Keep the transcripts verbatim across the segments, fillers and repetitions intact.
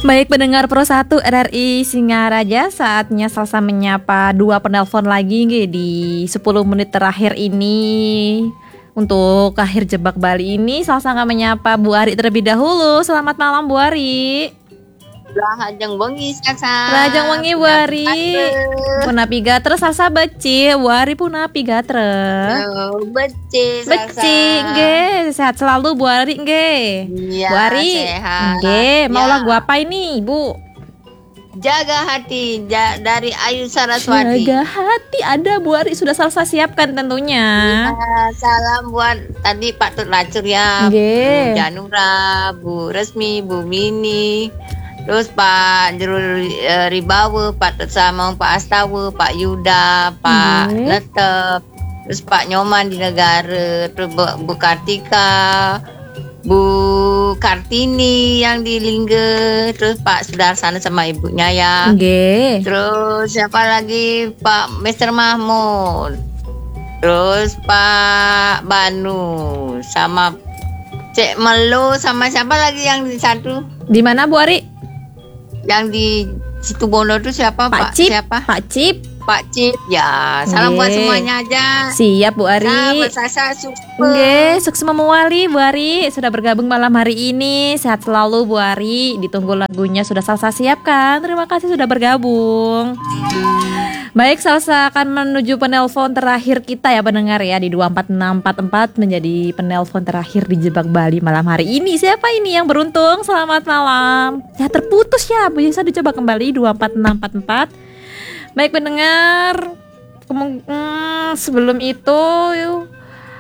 Baik pendengar Pro satu R R I Singaraja, saatnya Salsa menyapa dua penelpon lagi nge, di sepuluh menit terakhir ini. Untuk akhir jebak Bali ini Salsa akan menyapa Bu Ari terlebih dahulu. Selamat malam Bu Ari. Rajang wengi Salsa. Rajang wengi Bu Ari. Punapi gatre Salsa beci, Bu Ari punapi gatre. Oh, beci Salsa. Beci nggih, sehat selalu Bu Ari nggih. Ya, Bu Ari. Sehat. Nggih, mau Ya. lagu apa ini, Bu? Jaga hati ja, dari Ayu Saraswati. Jaga hati ada Bu Ari sudah Salsa siapkan tentunya. Ya, salam buat tadi Pak Tut Lacur ya. Nggih. Bu Janura, Bu Resmi, Bu Mini. Terus Pak Jerul uh, Ribawa, Pak Tut Samong, Pak Astawa, Pak Yuda, Pak Nggih. Letep. Terus Pak Nyoman di negara, terus Bu, Bu Kartika, Bu Kartini yang di Lingga, terus Pak Sudarsana sama ibunya ya. Nggih. Terus siapa lagi? Pak Mister Mahmud. Terus Pak Banu sama Cek Melo sama siapa lagi yang di satu? Di mana Bu Ari? Yang di Situbondo itu siapa Pak Pak? Cip. Siapa? Pak Cip. Pak Cip. Ya, salam buat Nggih. semuanya aja. Siap Bu Ari. Nah, Sasa super. Nggih, sukses memawali Bu Ari sudah bergabung malam hari ini. Sehat selalu Bu Ari. Ditunggu lagunya sudah Salsa siapkan. Terima kasih sudah bergabung. Baik, Salsa akan menuju penelpon terakhir kita ya pendengar ya di dua empat enam empat empat menjadi penelpon terakhir di Jebak Bali malam hari ini. Siapa ini yang beruntung? Selamat malam. Ya terputus ya, bisa dicoba kembali dua empat enam empat empat. Baik pendengar, kemung- hmm, sebelum itu yuk.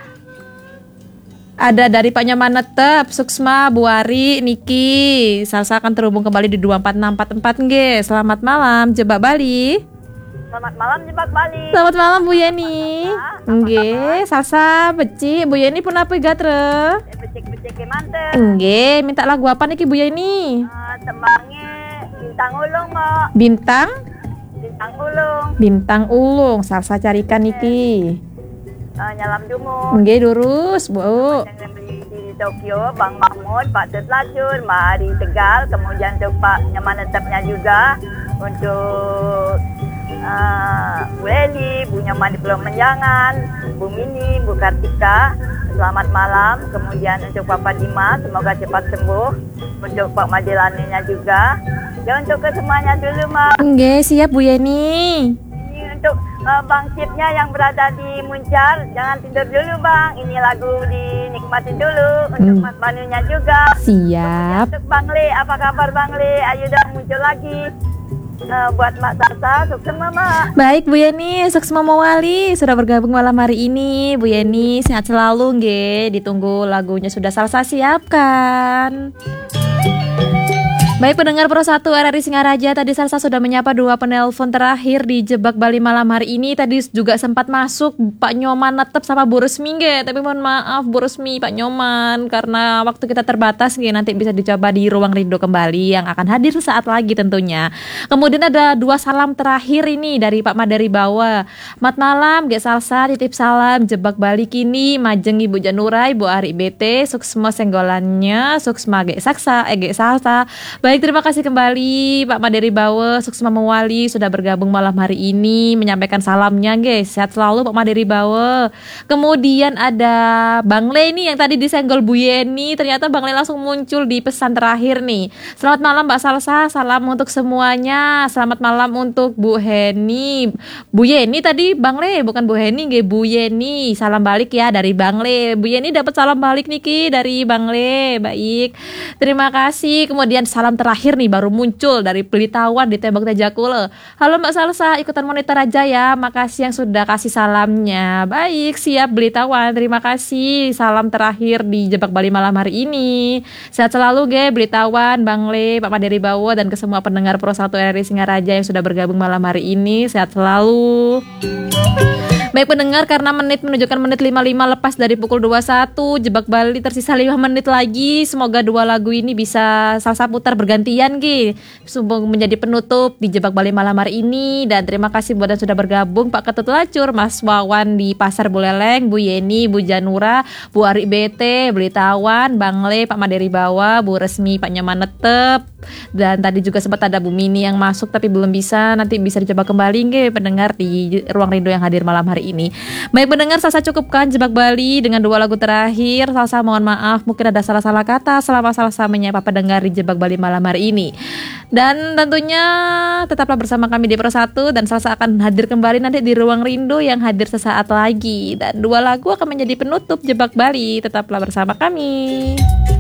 Ada dari Pak Nyaman Netep, Suksma, Bu Ari, Niki. Salsa akan terhubung kembali di dua empat enam empat empat nggih. Selamat malam Jebak Bali. Selamat malam Jebak Bali. Selamat malam Bu Yeni. Nggih, Salsa beci. Bu Yeni pun apa gatre? Becek-becek ke manten. Nggih, minta lagu apa niki Bu Yeni? Uh, tembangnya bintang ulung Mak. Bintang, Bintang ulung. bintang ulung. Salsa carikan niki. Uh, nyalam Dumut. Nggih, durus, Bu. Yang beli di Tokyo, Bang Mahmud, Pak Tut Lacur, Mak Ari Tegal, kemudian untuk Pak Nyaman Netepnya juga, untuk uh, Bu Eli, Bu Nyaman di Pulau Menjangan, Bu Mini, Bu Kartika, selamat malam. Kemudian untuk Papa Dima, semoga cepat sembuh. Untuk Pak Majelaninya juga. Dan untuk kesemuanya dulu, Mak. Nggih, siap Bu Yeni. Ini untuk uh, Bang Cipnya yang berada di Muncar, jangan tidur dulu Bang. Ini lagu dinikmatin dulu. Untuk Hmm. Mas Banunya juga. Siap. Untuk Bang Le, apa kabar Bang Le? Ayo dah muncul lagi. Uh, buat Mak Salsa, sukses Mama. Baik Bu Yeni, sukses memawali sudah bergabung malam hari ini. Bu Yeni sehat selalu nggih. Ditunggu lagunya sudah Salsa siapkan. Baik pendengar Pro satu R R I Singaraja, tadi Salsa sudah menyapa dua penelpon terakhir di Jebak Bali malam hari ini. Tadi juga sempat masuk Pak Nyoman Netep sama Bu Resmi nggih. Tapi mohon maaf Bu Resmi, Pak Nyoman, karena waktu kita terbatas nggih. Nanti bisa dicoba di Ruang Rindu kembali yang akan hadir sesaat lagi tentunya. Kemudian ada dua salam terakhir ini dari Pak Madari Bawa. Mat malam nggih Salsa, titip salam Jebak Bali kini Majeng Ibu Janurai, Bu Ari B T, suksma senggolannya, suksma ge saksa, eh ge Salsa. Baik, terima kasih kembali Pak Madari Bawa, sukses memawali sudah bergabung malam hari ini menyampaikan salamnya guys. Sehat selalu Pak Madari Bawa. Kemudian ada Bang Le nih yang tadi disenggol Bu Yeni, ternyata Bang Le langsung muncul di pesan terakhir nih. Selamat malam Mbak Salsa, salam untuk semuanya. Selamat malam untuk Bu Heni. Bu Yeni tadi Bang Le, bukan Bu Heni nggih, Bu Yeni. Salam balik ya dari Bang Le. Bu Yeni dapat salam balik niki dari Bang Le. Baik. Terima kasih. Kemudian salam terakhir nih baru muncul dari Pelitawan di Tembok Tejakule. Halo Mbak Salsa, ikutan monitor aja ya. Makasih yang sudah kasih salamnya. Baik, siap Pelitawan. Terima kasih. Salam terakhir di Jebak Bali malam hari ini. Sehat selalu ge Pelitawan, Bang Le, Pak Madari Bawo dan ke semua pendengar Pro satu R R I Singaraja yang sudah bergabung malam hari ini. Sehat selalu. Baik pendengar, karena menit menunjukkan menit lima puluh lima lepas dari pukul dua puluh satu, Jebak Bali tersisa lima menit lagi. Semoga dua lagu ini bisa salsa putar bergantian Ki, sembung menjadi penutup di Jebak Bali malam hari ini. Dan terima kasih buat yang sudah bergabung, Pak Ketut Lacur, Mas Wawan di Pasar Buleleng, Bu Yeni, Bu Janura, Bu Ari B T, Belitawan, Bang Le, Pak Maderi Bawa, Bu Resmi, Pak Nyaman Netep. Dan tadi juga sempat ada Bu Mini yang masuk tapi belum bisa, nanti bisa dicoba kembali nggih pendengar di Ruang Rindu yang hadir malam hari ini. Baik pendengar, Salsa cukupkan Jebak Bali dengan dua lagu terakhir. Salsa mohon maaf mungkin ada salah-salah kata selama Salsa menyapa pendengar di Jebak Bali malam hari ini. Dan tentunya tetaplah bersama kami di Pro satu, dan Salsa akan hadir kembali nanti di Ruang Rindu yang hadir sesaat lagi. Dan dua lagu akan menjadi penutup Jebak Bali. Tetaplah bersama kami.